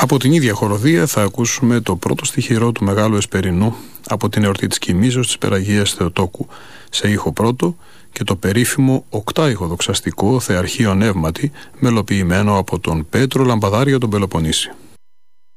Από την ίδια χοροδία θα ακούσουμε το πρώτο στιχηρό του Μεγάλου Εσπερινού από την εορτή της Κιμήσεως της Περαγίας Θεοτόκου σε ήχο πρώτο και το περίφημο οκτάηχο δοξαστικό Θεαρχείο Νεύματι μελοποιημένο από τον Πέτρο Λαμπαδάριο τον Πελοποννήσι.